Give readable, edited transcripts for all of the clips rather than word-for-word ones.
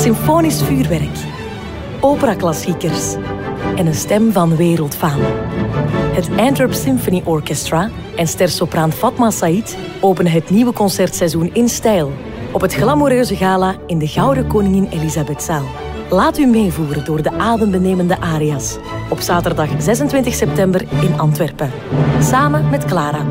Symfonisch vuurwerk, operaklassiekers en een stem van wereldfaam. Het Antwerp Symphony Orchestra en stersopraan Fatma Said openen het nieuwe concertseizoen in stijl op het glamoureuze gala in de Gouden Koningin Elisabethzaal. Laat u meevoeren door de adembenemende aria's op zaterdag 26 september in Antwerpen. Samen met Clara.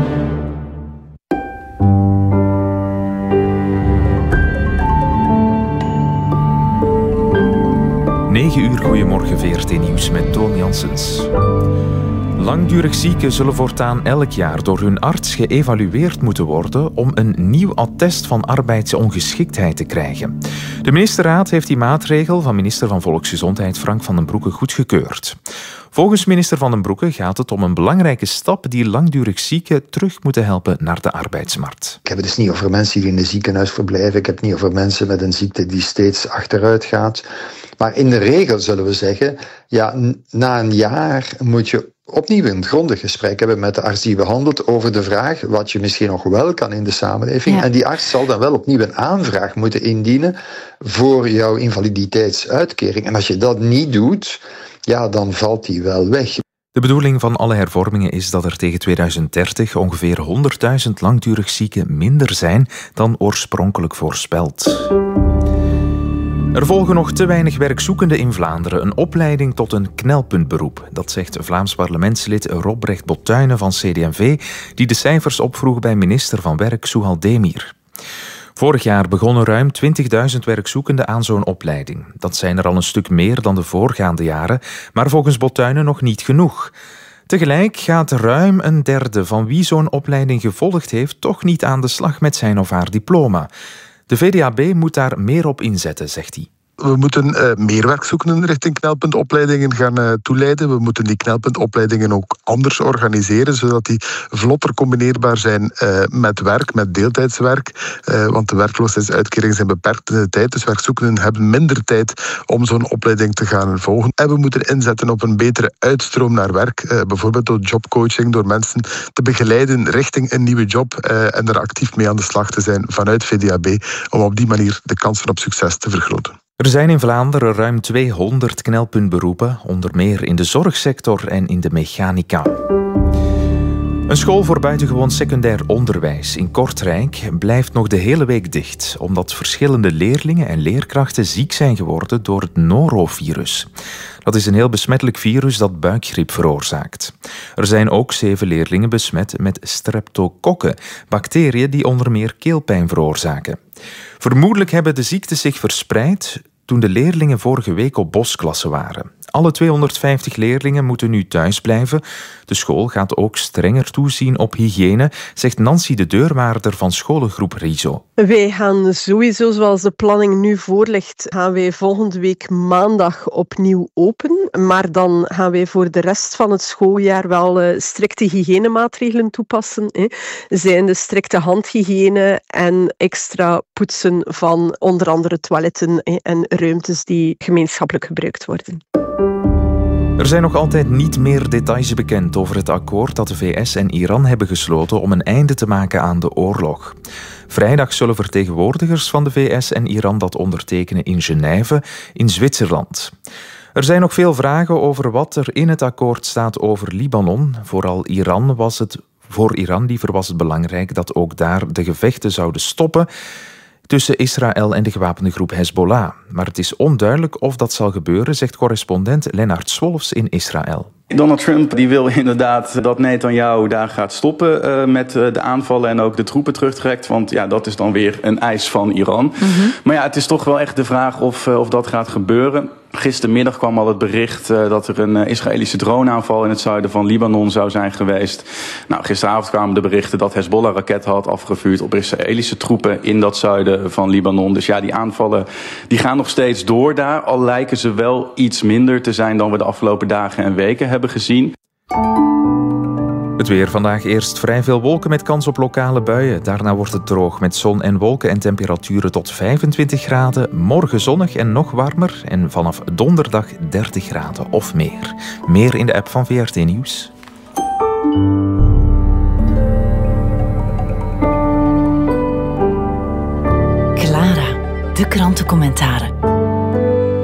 Uur, goedemorgen, VRT Nieuws met Toon Janssens. Langdurig zieken zullen voortaan elk jaar door hun arts geëvalueerd moeten worden om een nieuw attest van arbeidsongeschiktheid te krijgen. De ministerraad heeft die maatregel van minister van Volksgezondheid Frank van den Broeke goedgekeurd. Volgens minister van den Broeke gaat het om een belangrijke stap die langdurig zieken terug moeten helpen naar de arbeidsmarkt. Ik heb het dus niet over mensen die in een ziekenhuis verblijven. Ik heb het niet over mensen met een ziekte die steeds achteruit gaat. Maar in de regel zullen we zeggen, ja, na een jaar moet je opnieuw een grondig gesprek hebben met de arts die behandelt over de vraag wat je misschien nog wel kan in de samenleving. Ja. En die arts zal dan wel opnieuw een aanvraag moeten indienen voor jouw invaliditeitsuitkering. En als je dat niet doet, ja, dan valt die wel weg. De bedoeling van alle hervormingen is dat er tegen 2030 ongeveer 100.000 langdurig zieken minder zijn dan oorspronkelijk voorspeld. Er volgen nog te weinig werkzoekenden in Vlaanderen een opleiding tot een knelpuntberoep. Dat zegt Vlaams parlementslid Robrecht Bottuinen van CD&V, die de cijfers opvroeg bij minister van Werk Souhal Demir. Vorig jaar begonnen ruim 20.000 werkzoekenden aan zo'n opleiding. Dat zijn er al een stuk meer dan de voorgaande jaren, maar volgens Bottuinen nog niet genoeg. Tegelijk gaat ruim een derde van wie zo'n opleiding gevolgd heeft toch niet aan de slag met zijn of haar diploma. De VDAB moet daar meer op inzetten, zegt hij. We moeten meer werkzoekenden richting knelpuntopleidingen gaan toeleiden. We moeten die knelpuntopleidingen ook anders organiseren, zodat die vlotter combineerbaar zijn met werk, met deeltijdswerk. Want de werkloosheidsuitkeringen zijn beperkt in de tijd, dus werkzoekenden hebben minder tijd om zo'n opleiding te gaan volgen. En we moeten inzetten op een betere uitstroom naar werk, bijvoorbeeld door jobcoaching, door mensen te begeleiden richting een nieuwe job en er actief mee aan de slag te zijn vanuit VDAB, om op die manier de kansen op succes te vergroten. Er zijn in Vlaanderen ruim 200 knelpuntberoepen, onder meer in de zorgsector en in de mechanica. Een school voor buitengewoon secundair onderwijs in Kortrijk blijft nog de hele week dicht, omdat verschillende leerlingen en leerkrachten ziek zijn geworden door het norovirus. Dat is een heel besmettelijk virus dat buikgriep veroorzaakt. Er zijn ook 7 leerlingen besmet met streptokokken, bacteriën die onder meer keelpijn veroorzaken. Vermoedelijk hebben de ziektes zich verspreid toen de leerlingen vorige week op bosklasse waren. Alle 250 leerlingen moeten nu thuis blijven. De school gaat ook strenger toezien op hygiëne, zegt Nancy de deurwaarder van scholengroep RISO. Wij gaan sowieso, zoals de planning nu voorligt, gaan wij volgende week maandag opnieuw open. Maar dan gaan wij voor de rest van het schooljaar wel strikte hygiënemaatregelen toepassen. Zijn de strikte handhygiëne en extra poetsen van onder andere toiletten en ruimtes die gemeenschappelijk gebruikt worden. Er zijn nog altijd niet meer details bekend over het akkoord dat de VS en Iran hebben gesloten om een einde te maken aan de oorlog. Vrijdag zullen vertegenwoordigers van de VS en Iran dat ondertekenen in Genève, in Zwitserland. Er zijn nog veel vragen over wat er in het akkoord staat over Libanon. Voor Iran was het belangrijk dat ook daar de gevechten zouden stoppen tussen Israël en de gewapende groep Hezbollah. Maar het is onduidelijk of dat zal gebeuren, zegt correspondent Lennart Swolfs in Israël. Donald Trump die wil inderdaad dat Netanyahu daar gaat stoppen met de aanvallen en ook de troepen terugtrekt. Want ja, dat is dan weer een eis van Iran. Mm-hmm. Maar ja, het is toch wel echt de vraag of dat gaat gebeuren. Gistermiddag kwam al het bericht dat er een Israëlische droneaanval in het zuiden van Libanon zou zijn geweest. Nou, gisteravond kwamen de berichten dat Hezbollah raketten had afgevuurd op Israëlische troepen in dat zuiden van Libanon. Dus ja, die aanvallen die gaan nog steeds door daar. Al lijken ze wel iets minder te zijn dan we de afgelopen dagen en weken hebben gezien. Het weer vandaag eerst vrij veel wolken met kans op lokale buien. Daarna wordt het droog met zon en wolken en temperaturen tot 25 graden. Morgen zonnig en nog warmer. En vanaf donderdag 30 graden of meer. Meer in de app van VRT Nieuws. Clara, de krantencommentaren.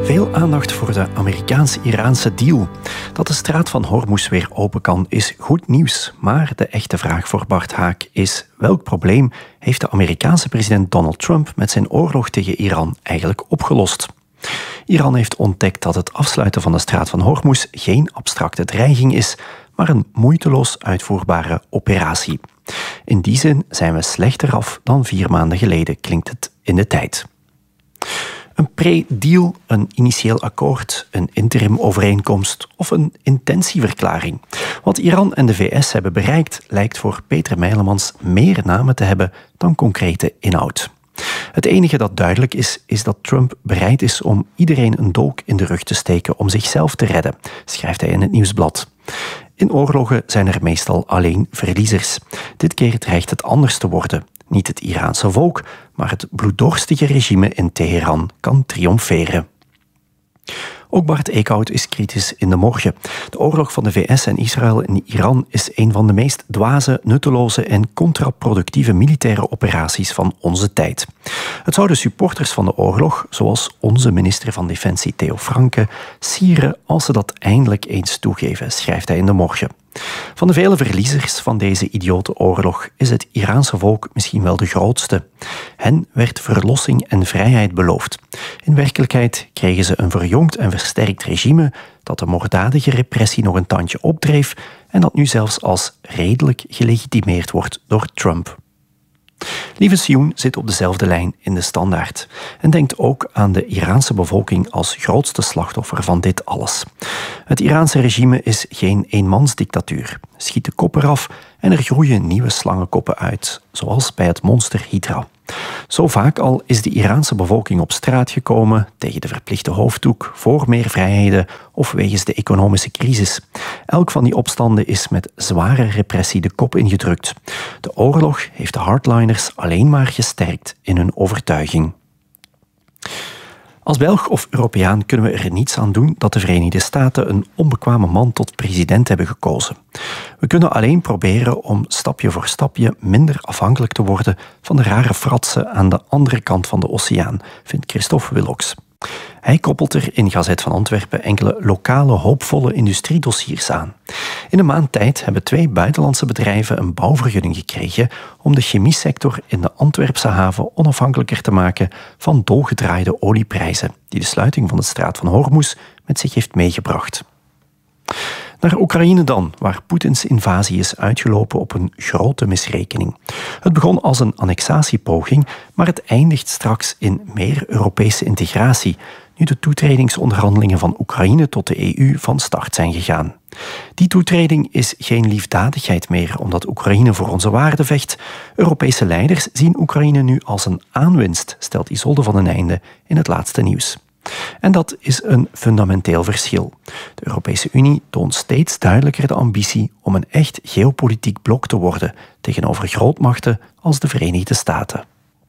Veel aandacht voor de Amerikaans-Iraanse deal. Dat de straat van Hormuz weer open kan, is goed nieuws. Maar de echte vraag voor Bart Haak is: welk probleem heeft de Amerikaanse president Donald Trump met zijn oorlog tegen Iran eigenlijk opgelost? Iran heeft ontdekt dat het afsluiten van de straat van Hormuz geen abstracte dreiging is, maar een moeiteloos uitvoerbare operatie. In die zin zijn we slechter af dan 4 maanden geleden, klinkt het in de tijd. Een pre-deal, een initieel akkoord, een interim-overeenkomst of een intentieverklaring. Wat Iran en de VS hebben bereikt lijkt voor Peter Meilemans meer namen te hebben dan concrete inhoud. Het enige dat duidelijk is dat Trump bereid is om iedereen een dolk in de rug te steken om zichzelf te redden, schrijft hij in het Nieuwsblad. In oorlogen zijn er meestal alleen verliezers. Dit keer dreigt het anders te worden. Niet het Iraanse volk, maar het bloeddorstige regime in Teheran kan triomferen. Ook Bart Eekhout is kritisch in De Morgen. De oorlog van de VS en Israël in Iran is een van de meest dwaze, nutteloze en contraproductieve militaire operaties van onze tijd. Het zou de supporters van de oorlog, zoals onze minister van Defensie Theo Franke, sieren als ze dat eindelijk eens toegeven, schrijft hij in De Morgen. Van de vele verliezers van deze idiote oorlog is het Iraanse volk misschien wel de grootste. Hen werd verlossing en vrijheid beloofd. In werkelijkheid kregen ze een verjongd en versterkt regime dat de moorddadige repressie nog een tandje opdreef en dat nu zelfs als redelijk gelegitimeerd wordt door Trump. Lieve Sioen zit op dezelfde lijn in de Standaard en denkt ook aan de Iraanse bevolking als grootste slachtoffer van dit alles. Het Iraanse regime is geen eenmansdictatuur. Schiet de kop eraf en er groeien nieuwe slangenkoppen uit, zoals bij het monster Hydra. Zo vaak al is de Iraanse bevolking op straat gekomen tegen de verplichte hoofddoek, voor meer vrijheden of wegens de economische crisis. Elk van die opstanden is met zware repressie de kop ingedrukt. De oorlog heeft de hardliners alleen maar gesterkt in hun overtuiging. Als Belg of Europeaan kunnen we er niets aan doen dat de Verenigde Staten een onbekwame man tot president hebben gekozen. We kunnen alleen proberen om stapje voor stapje minder afhankelijk te worden van de rare fratsen aan de andere kant van de oceaan, vindt Christophe Willocks. Hij koppelt er in Gazet van Antwerpen enkele lokale hoopvolle industriedossiers aan. In een maand tijd hebben 2 buitenlandse bedrijven een bouwvergunning gekregen om de chemiesector in de Antwerpse haven onafhankelijker te maken van dolgedraaide olieprijzen, die de sluiting van de straat van Hormuz met zich heeft meegebracht. Naar Oekraïne dan, waar Poetins invasie is uitgelopen op een grote misrekening. Het begon als een annexatiepoging, maar het eindigt straks in meer Europese integratie, nu de toetredingsonderhandelingen van Oekraïne tot de EU van start zijn gegaan. Die toetreding is geen liefdadigheid meer, omdat Oekraïne voor onze waarden vecht. Europese leiders zien Oekraïne nu als een aanwinst, stelt Isolde van den Einde in het laatste nieuws. En dat is een fundamenteel verschil. De Europese Unie toont steeds duidelijker de ambitie om een echt geopolitiek blok te worden tegenover grootmachten als de Verenigde Staten.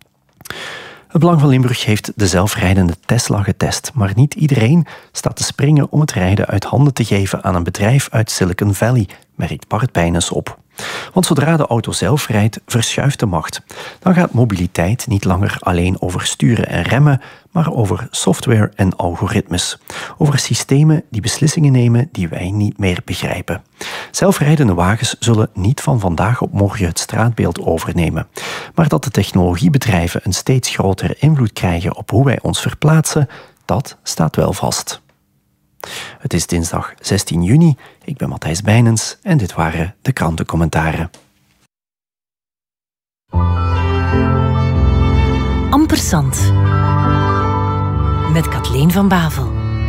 Het Belang van Limburg heeft de zelfrijdende Tesla getest, maar niet iedereen staat te springen om het rijden uit handen te geven aan een bedrijf uit Silicon Valley, merkt Bart Bijnes op. Want zodra de auto zelf rijdt, verschuift de macht. Dan gaat mobiliteit niet langer alleen over sturen en remmen, maar over software en algoritmes. Over systemen die beslissingen nemen die wij niet meer begrijpen. Zelfrijdende wagens zullen niet van vandaag op morgen het straatbeeld overnemen. Maar dat de technologiebedrijven een steeds grotere invloed krijgen op hoe wij ons verplaatsen, dat staat wel vast. Het is dinsdag 16 juni, ik ben Matthijs Bijnens en dit waren de krantencommentaren. Ampersand met Kathleen van Bavel.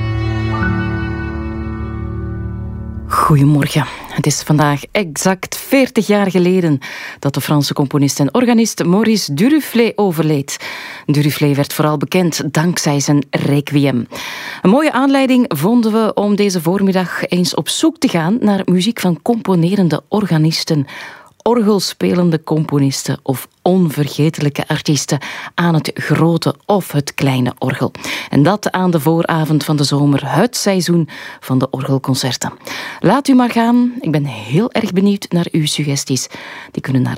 Goedemorgen. Het is vandaag exact 40 jaar geleden dat de Franse componist en organist Maurice Duruflé overleed. Duruflé werd vooral bekend dankzij zijn Requiem. Een mooie aanleiding vonden we om deze voormiddag eens op zoek te gaan naar muziek van componerende organisten, orgelspelende componisten of onvergetelijke artiesten aan het grote of het kleine orgel. En dat aan de vooravond van de zomer, het seizoen van de orgelconcerten. Laat u maar gaan. Ik ben heel erg benieuwd naar uw suggesties. Die kunnen naar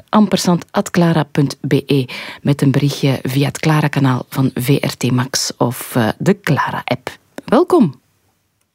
ampersand@clara.be met een berichtje via het Clara-kanaal van VRT Max of de Clara-app. Welkom.